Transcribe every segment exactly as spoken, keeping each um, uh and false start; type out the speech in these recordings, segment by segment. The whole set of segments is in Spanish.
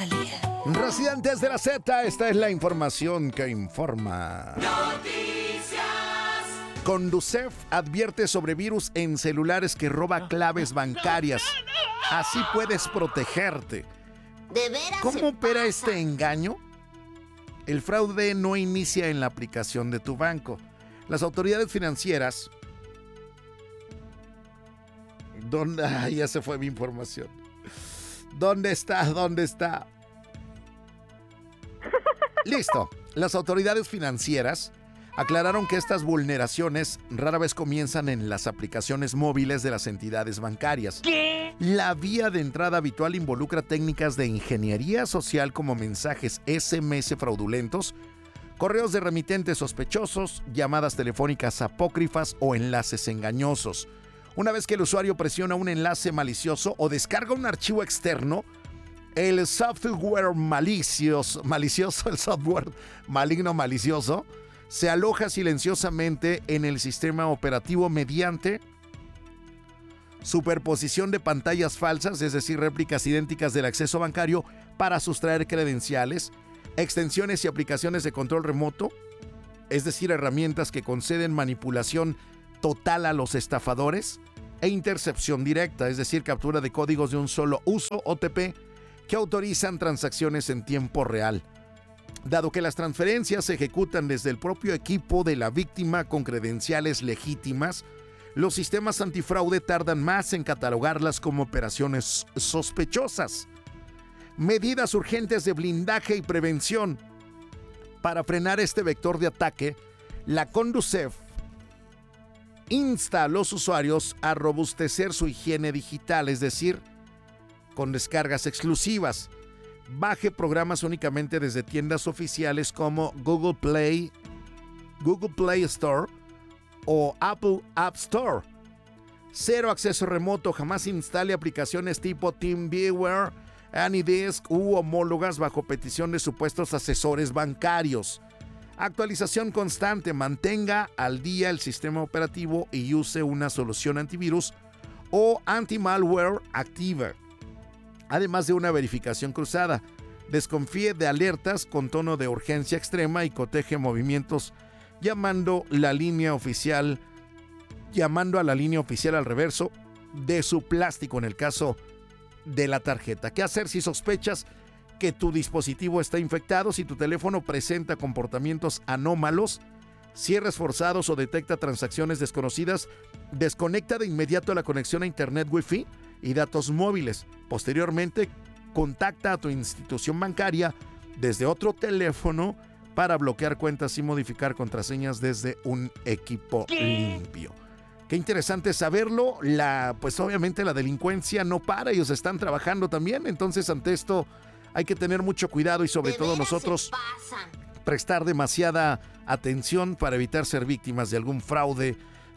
Fiscalía. Residentes de la Z, esta es la información que informa. Noticias. Conducef advierte sobre virus en celulares que roba claves bancarias. Así puedes protegerte. ¿De veras? ¿Cómo opera este engaño? El fraude no inicia en la aplicación de tu banco. Las autoridades financieras... ¿Dónde? Ah, ya se fue mi información. ¿Dónde está? ¿Dónde está? Listo. Las autoridades financieras aclararon que estas vulneraciones rara vez comienzan en las aplicaciones móviles de las entidades bancarias. ¿Qué? La vía de entrada habitual involucra técnicas de ingeniería social como mensajes ese eme ese fraudulentos, correos de remitentes sospechosos, llamadas telefónicas apócrifas o enlaces engañosos. Una vez que el usuario presiona un enlace malicioso o descarga un archivo externo, el software malicioso, malicioso, el software maligno malicioso, se aloja silenciosamente en el sistema operativo mediante superposición de pantallas falsas, es decir, réplicas idénticas del acceso bancario para sustraer credenciales, extensiones y aplicaciones de control remoto, es decir, herramientas que conceden manipulación total a los estafadores, e intercepción directa, es decir, captura de códigos de un solo uso, O T P, que autorizan transacciones en tiempo real. Dado que las transferencias se ejecutan desde el propio equipo de la víctima con credenciales legítimas, los sistemas antifraude tardan más en catalogarlas como operaciones sospechosas. Medidas urgentes de blindaje y prevención. Para frenar este vector de ataque, la Conducef insta a los usuarios a robustecer su higiene digital, es decir, con descargas exclusivas. Baje programas únicamente desde tiendas oficiales como Google Play, Google Play Store o Apple App Store. Cero acceso remoto, jamás instale aplicaciones tipo TeamViewer, AnyDesk u homólogas bajo petición de supuestos asesores bancarios. Actualización constante, mantenga al día el sistema operativo y use una solución antivirus o anti-malware activa. Además de una verificación cruzada, desconfíe de alertas con tono de urgencia extrema y coteje movimientos llamando la línea oficial, llamando a la línea oficial al reverso de su plástico en el caso de la tarjeta. ¿Qué hacer si sospechas que tu dispositivo está infectado? Si tu teléfono presenta comportamientos anómalos, cierres forzados o detecta transacciones desconocidas, desconecta de inmediato la conexión a internet Wi-Fi y datos móviles. Posteriormente, contacta a tu institución bancaria desde otro teléfono para bloquear cuentas y modificar contraseñas desde un equipo ¿Qué? limpio. Qué interesante saberlo. La, pues obviamente la delincuencia no para, ellos están trabajando también. Entonces, ante esto hay que tener mucho cuidado y sobre ¿De todo veras nosotros se pasan? prestar demasiada atención para evitar ser víctimas de algún fraude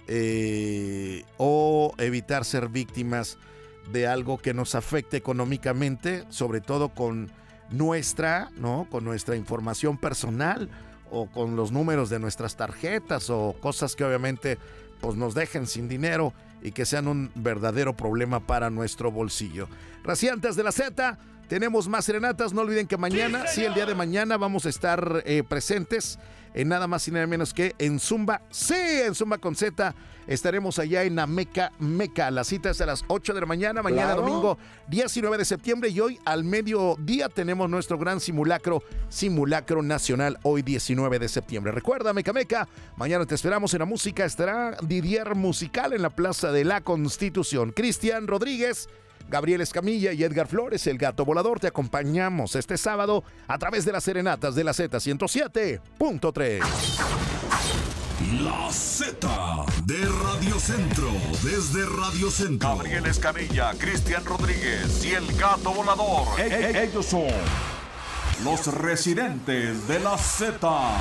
eh, o evitar ser víctimas de algo que nos afecte económicamente, sobre todo con nuestra, ¿no? Con nuestra información personal o con los números de nuestras tarjetas o cosas que obviamente pues nos dejen sin dinero y que sean un verdadero problema para nuestro bolsillo. Raciantes de la Z, tenemos más serenatas. No olviden que mañana, sí, el día de mañana vamos a estar eh, presentes en nada más y nada menos que en Zumba. Sí, en Zumba con Z. Estaremos allá en Ameca Meca. La cita es a las ocho de la mañana, mañana Claro. domingo diecinueve de septiembre, y hoy al mediodía tenemos nuestro gran simulacro, simulacro nacional, hoy diecinueve de septiembre. Recuerda, Meca Meca, mañana te esperamos en la música. Estará Didier Musical en la Plaza de la Constitución. Cristian Rodríguez, Gabriel Escamilla y Edgar Flores, el Gato Volador, te acompañamos este sábado a través de las serenatas de la Z ciento siete punto tres. La Z de Radio Centro, desde Radio Centro. Gabriel Escamilla, Cristian Rodríguez y el Gato Volador. E- e- ellos son los residentes de la Z.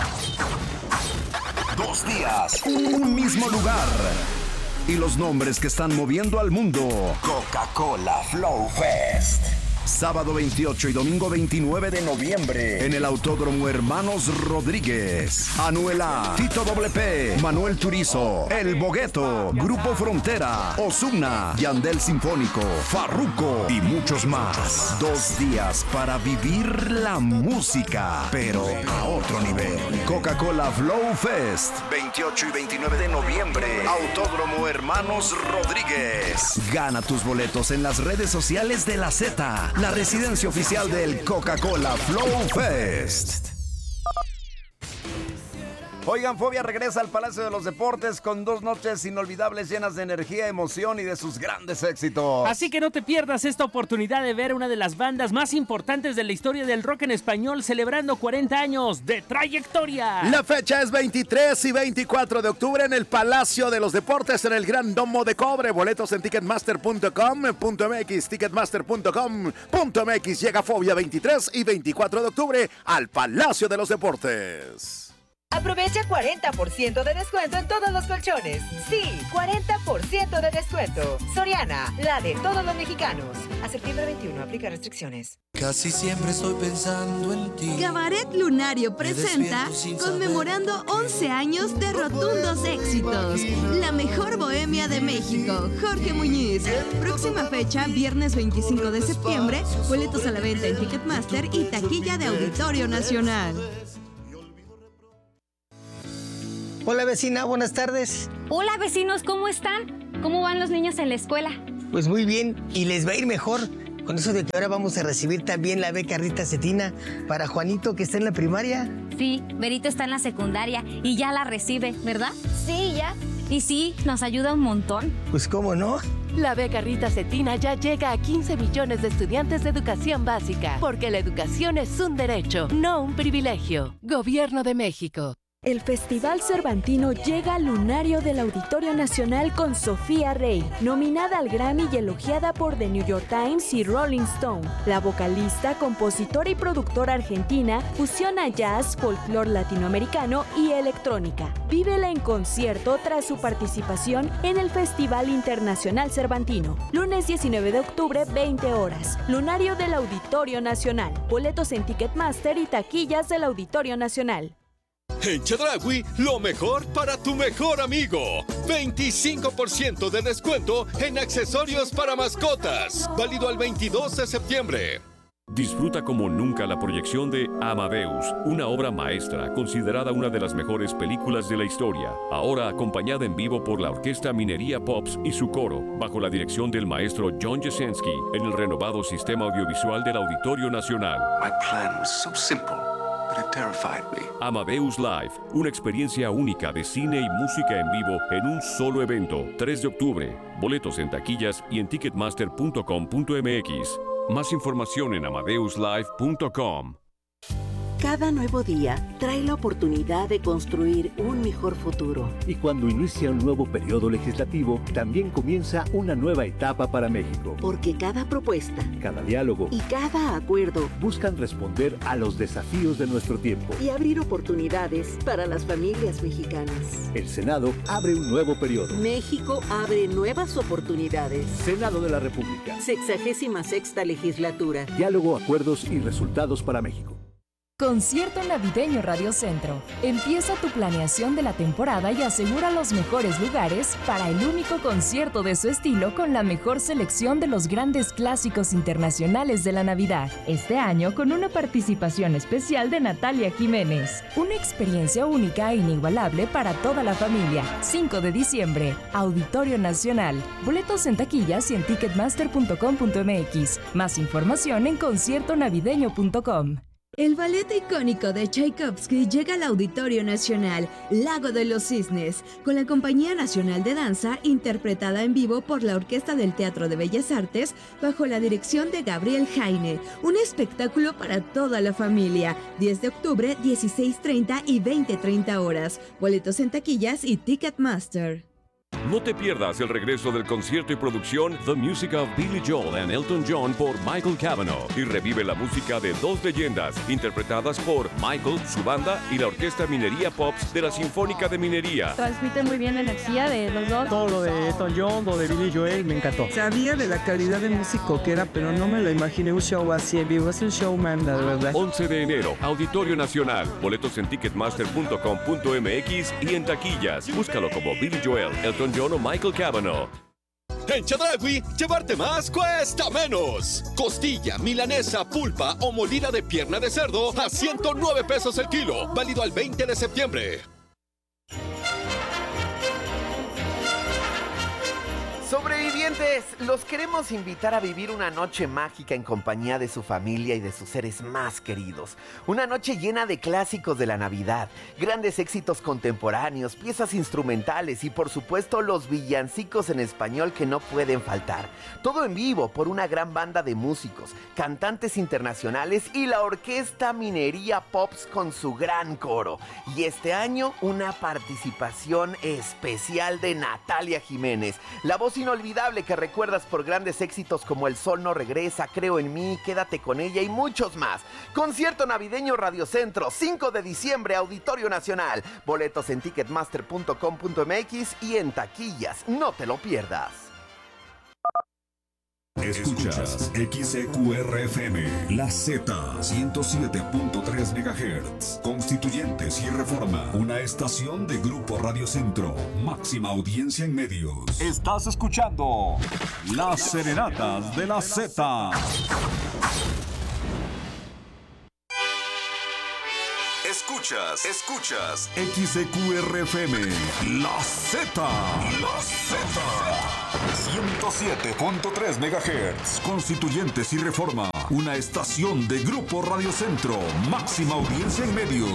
Dos días, un mismo lugar. Y los nombres que están moviendo al mundo. Coca-Cola Flow Fest. Sábado veintiocho y domingo veintinueve de noviembre en el Autódromo Hermanos Rodríguez. Anuela, Tito Doble P, Manuel Turizo, El Bogueto, Grupo Frontera, Ozuna, Yandel Sinfónico, Farruko y muchos más. Dos días para vivir la música, pero a otro nivel. Coca-Cola Flow Fest, veintiocho y veintinueve de noviembre, Autódromo Hermanos Rodríguez. Gana tus boletos en las redes sociales de La Z, la residencia oficial del Coca-Cola Flow Fest. Oigan, Fobia regresa al Palacio de los Deportes con dos noches inolvidables llenas de energía, emoción y de sus grandes éxitos. Así que no te pierdas esta oportunidad de ver una de las bandas más importantes de la historia del rock en español celebrando cuarenta años de trayectoria. La fecha es veintitrés y veinticuatro de octubre en el Palacio de los Deportes en el Gran Domo de Cobre. Boletos en ticketmaster punto com punto m x, ticketmaster punto com punto m x. Llega Fobia veintitrés y veinticuatro de octubre al Palacio de los Deportes. Aprovecha cuarenta por ciento de descuento en todos los colchones. Sí, cuarenta por ciento de descuento. Soriana, la de todos los mexicanos. A septiembre veintiuno, aplica restricciones. Casi siempre estoy pensando en ti. Cabaret Lunario presenta Conmemorando once años de rotundos éxitos. La mejor bohemia de México. Jorge Muñiz. Próxima fecha, viernes veinticinco de septiembre. Boletos a la venta en Ticketmaster y taquilla de Auditorio Nacional. Hola vecina, buenas tardes. Hola vecinos, ¿cómo están? ¿Cómo van los niños en la escuela? Pues muy bien, y les va a ir mejor. Con eso de que ahora vamos a recibir también la beca Rita Cetina para Juanito, que está en la primaria. Sí, Berito está en la secundaria y ya la recibe, ¿verdad? Sí, ya. Y sí, nos ayuda un montón. Pues cómo no. La beca Rita Cetina ya llega a quince millones de estudiantes de educación básica, porque la educación es un derecho, no un privilegio. Gobierno de México. El Festival Cervantino llega al lunario del Auditorio Nacional con Sofía Rey, nominada al Grammy y elogiada por The New York Times y Rolling Stone. La vocalista, compositora y productora argentina fusiona jazz, folclore latinoamericano y electrónica. Vívela en concierto tras su participación en el Festival Internacional Cervantino. Lunes diecinueve de octubre, veinte horas. Lunario del Auditorio Nacional. Boletos en Ticketmaster y taquillas del Auditorio Nacional. En Chedraui, lo mejor para tu mejor amigo. veinticinco por ciento de descuento en accesorios para mascotas. Válido al veintidós de septiembre. Disfruta como nunca la proyección de Amadeus, una obra maestra considerada una de las mejores películas de la historia. Ahora acompañada en vivo por la Orquesta Minería Pops y su coro, bajo la dirección del maestro John Jasenski, en el renovado Sistema Audiovisual del Auditorio Nacional. My plan was so simple. But it terrified me. Amadeus Live, una experiencia única de cine y música en vivo en un solo evento, tres de octubre. Boletos en taquillas y en ticketmaster punto com punto m x. Más información en amadeus live punto com. Cada nuevo día trae la oportunidad de construir un mejor futuro. Y cuando inicia un nuevo periodo legislativo, también comienza una nueva etapa para México. Porque cada propuesta, cada diálogo y cada acuerdo buscan responder a los desafíos de nuestro tiempo y abrir oportunidades para las familias mexicanas. El Senado abre un nuevo periodo. México abre nuevas oportunidades. Senado de la República. Sexagésima sexta legislatura. Diálogo, acuerdos y resultados para México. Concierto Navideño Radio Centro. Empieza tu planeación de la temporada y asegura los mejores lugares para el único concierto de su estilo con la mejor selección de los grandes clásicos internacionales de la Navidad. Este año con una participación especial de Natalia Jiménez. Una experiencia única e inigualable para toda la familia. cinco de diciembre, Auditorio Nacional. Boletos en taquillas y en ticketmaster punto com punto m x. Más información en concierto navideño punto com. El ballet icónico de Tchaikovsky llega al Auditorio Nacional, Lago de los Cisnes, con la Compañía Nacional de Danza, interpretada en vivo por la Orquesta del Teatro de Bellas Artes, bajo la dirección de Gabriel Jaine. Un espectáculo para toda la familia. diez de octubre, dieciséis treinta y veinte treinta horas. Boletos en taquillas y Ticketmaster. No te pierdas el regreso del concierto y producción The Music of Billy Joel and Elton John por Michael Cavanaugh y revive la música de dos leyendas interpretadas por Michael, su banda y la Orquesta Minería Pops de la Sinfónica de Minería. Transmiten muy bien la energía de los dos. Todo lo de Elton John, lo de Billy Joel, me encantó. Sabía de la calidad de músico que era, pero no me lo imaginé un show así en vivo. Es un showman, la verdad. once de enero, Auditorio Nacional. Boletos en ticketmaster punto com punto m x y en taquillas. Búscalo como Billy Joel, Elton John o Michael Cavanaugh. En Chedraui, llevarte más cuesta menos. Costilla, milanesa, pulpa o molida de pierna de cerdo a ciento nueve pesos el kilo. Válido al veinte de septiembre. Sobrevivientes, los queremos invitar a vivir una noche mágica en compañía de su familia y de sus seres más queridos. Una noche llena de clásicos de la Navidad, grandes éxitos contemporáneos, piezas instrumentales y por supuesto los villancicos en español que no pueden faltar. Todo en vivo por una gran banda de músicos, cantantes internacionales y la Orquesta Minería Pops con su gran coro. Y este año una participación especial de Natalia Jiménez, la voz inolvidable que recuerdas por grandes éxitos como El Sol No Regresa, Creo en Mí, Quédate con Ella y muchos más. Concierto navideño Radio Centro, cinco de diciembre, Auditorio Nacional. Boletos en ticketmaster punto com punto m x y en taquillas. No te lo pierdas. Escuchas X E Q R F M, La Z, ciento siete punto tres megahertz. Constituyentes y Reforma, una estación de Grupo Radio Centro. Máxima audiencia en medios. Estás escuchando Las Serenatas de la Z. Escuchas, escuchas X E Q R F M, La Z, La Z, ciento siete punto tres megahertz. Constituyentes y Reforma, una estación de Grupo Radio Centro. Máxima audiencia en medios.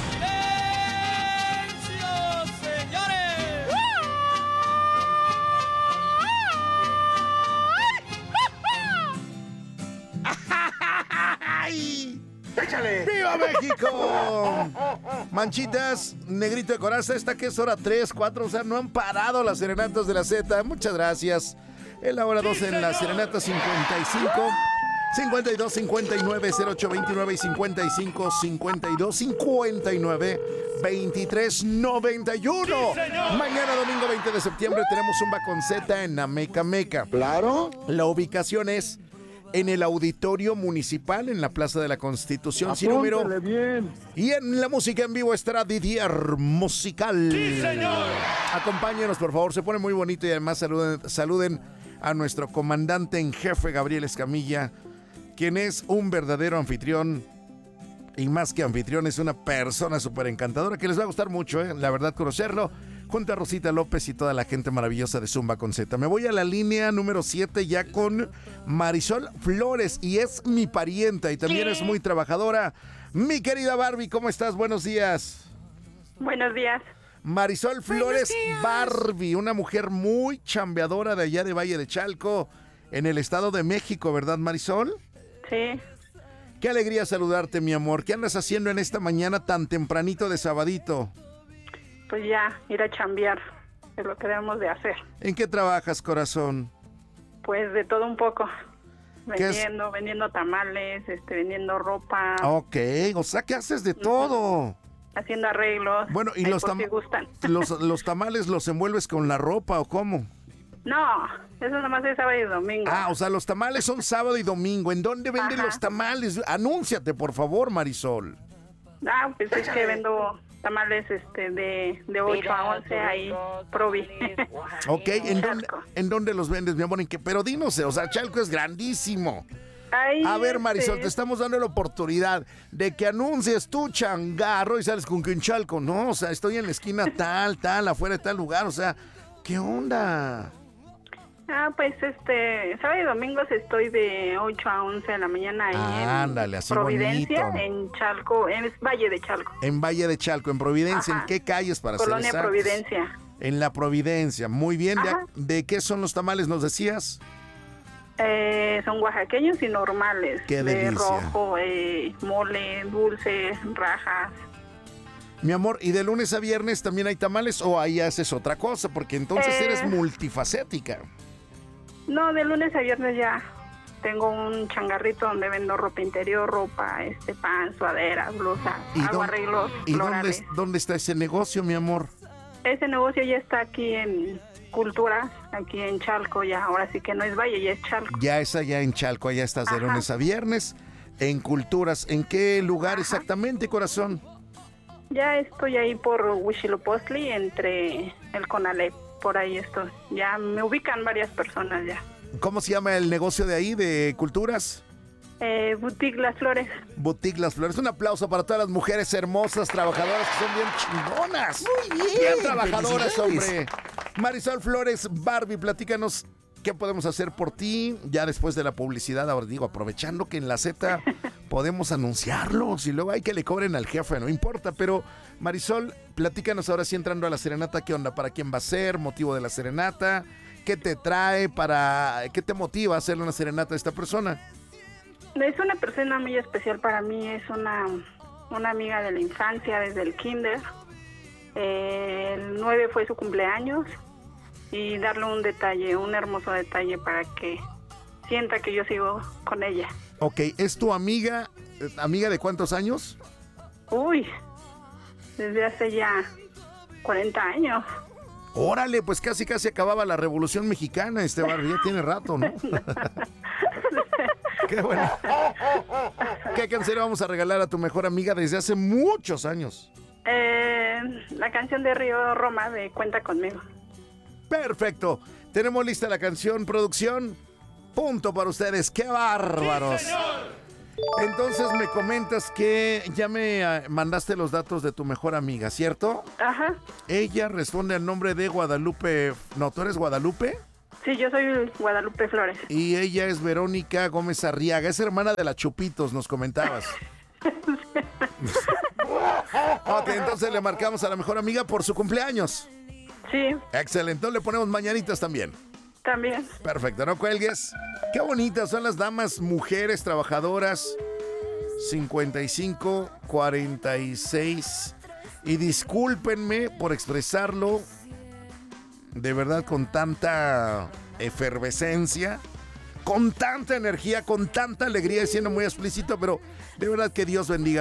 ¡Échale! ¡Viva México! Manchitas, negrito de coraza, esta que es hora tres, cuatro, o sea, no han parado las serenatas de la Z. Muchas gracias. En la hora dos en la serenata cincuenta y cinco, cincuenta y dos, cincuenta y nueve, cero ocho veintinueve y cincuenta y cinco, cincuenta y dos, cincuenta y nueve, veintitrés, noventa y uno. Mañana domingo veinte de septiembre tenemos un Baconceta en Ameca Meca. Claro. La ubicación es en el Auditorio Municipal, en la Plaza de la Constitución, sin número. Bien. Y en la música en vivo estará Didier Musical. ¡Sí, señor! Acompáñenos, por favor, se pone muy bonito y además saluden, saluden a nuestro comandante en jefe, Gabriel Escamilla, quien es un verdadero anfitrión. Y más que anfitrión, es una persona súper encantadora que les va a gustar mucho, ¿eh? La verdad, conocerlo. Junto a Rosita López y toda la gente maravillosa de Zumba con Z. Me voy a la línea número siete ya con Marisol Flores y es mi parienta y también es muy trabajadora. Mi querida Barbie, ¿cómo estás? Buenos días. Buenos días. Marisol Flores Barbie, una mujer muy chambeadora de allá de Valle de Chalco, en el Estado de México, ¿verdad, Marisol? Sí. Qué alegría saludarte, mi amor. ¿Qué andas haciendo en esta mañana tan tempranito de sabadito? Pues ya, ir a chambear, es lo que debemos de hacer. ¿En qué trabajas, corazón? Pues de todo un poco, vendiendo, vendiendo tamales, este, vendiendo ropa. Ok, o sea que haces de todo. Haciendo arreglos. Bueno, ¿y los, tam- los, los tamales los envuelves con la ropa o cómo? No, eso nomás es sábado y domingo. Ah, o sea, los tamales son sábado y domingo. ¿En dónde venden Ajá. los tamales? Anúnciate, por favor, Marisol. Ah, pues es que vendo tamales este de, de ocho a once ahí, Provi. Ok, ¿en dónde, ¿en dónde los vendes, mi amor? ¿En qué? Pero dinos, o sea, Chalco es grandísimo. Ay, a ver, Marisol, este... te estamos dando la oportunidad de que anuncies tu changarro y sales con que en Chalco, no, o sea, estoy en la esquina tal, tal, afuera de tal lugar, o sea, ¿qué onda? Ah, pues este, sábado y domingos estoy de ocho a once de la mañana ahí ah, en ándale, así Providencia, bonito. En Chalco, en Valle de Chalco. En Valle de Chalco, en Providencia, Ajá. ¿en qué calles para ser Colonia exactos? Providencia. En la Providencia, muy bien. ¿De, ¿De qué son los tamales, nos decías? Eh, son oaxaqueños y normales. Qué de delicia. rojo, eh, mole, dulces, rajas. Mi amor, ¿y de lunes a viernes también hay tamales o ahí haces otra cosa? Porque entonces Eh. eres multifacética. No, de lunes a viernes ya tengo un changarrito donde vendo ropa interior, ropa, este pan, suaderas, blusas, ¿Y hago dónde- arreglos ¿Y dónde, florales. es- dónde está ese negocio, mi amor? Ese negocio ya está aquí en Culturas, aquí en Chalco ya. Ahora sí que no es Valle, ya es Chalco. Ya es allá en Chalco, allá estás de Ajá. lunes a viernes. En Culturas, ¿en qué lugar exactamente, corazón? Ya estoy ahí por Huitzilopochtli, entre el Conalep, por ahí estoy. Ya me ubican varias personas ya. ¿Cómo se llama el negocio de ahí, de Culturas? Eh, Boutique Las Flores. Boutique Las Flores. Un aplauso para todas las mujeres hermosas, trabajadoras que son bien chingonas. Muy bien. Bien trabajadoras, Felicidades. hombre. Marisol Flores, Barbie, platícanos qué podemos hacer por ti ya después de la publicidad. Ahora digo, aprovechando que en la Z podemos anunciarlos y luego hay que le cobren al jefe, no importa. Pero Marisol, platícanos ahora sí entrando a la serenata, ¿qué onda? ¿Para quién va a ser? ¿Motivo de la serenata? ¿Qué te trae para, qué te motiva a hacerle una serenata a esta persona? Es una persona muy especial para mí, es una, una amiga de la infancia, desde el kinder. Eh, el nueve fue su cumpleaños y darle un detalle, un hermoso detalle para que sienta que yo sigo con ella. Ok, ¿es tu amiga, eh, amiga de cuántos años? Uy, desde hace ya cuarenta años. Órale, pues casi casi acababa la Revolución Mexicana, este barrio, ya tiene rato, ¿no? Qué bueno. ¿Qué canción vamos a regalar a tu mejor amiga desde hace muchos años? Eh, la canción de Río Roma de Cuenta Conmigo. Perfecto. Tenemos lista la canción, producción. Punto para ustedes. ¡Qué bárbaros! Entonces me comentas que ya me eh, mandaste los datos de tu mejor amiga, ¿cierto? Ajá. Ella responde al nombre de Guadalupe. No, ¿tú eres Guadalupe? Sí, yo soy Guadalupe Flores. Y ella es Verónica Gómez Arriaga. Es hermana de la Chupitos, nos comentabas. Ok, entonces le marcamos a la mejor amiga por su cumpleaños. Sí. Excelente, entonces le ponemos mañanitas también. También. Perfecto, no cuelgues. Qué bonitas son las damas, mujeres trabajadoras. cincuenta y cinco, cuarenta y seis. Y discúlpenme por expresarlo de verdad con tanta efervescencia, con tanta energía, con tanta alegría, siendo muy explícito, pero de verdad que Dios bendiga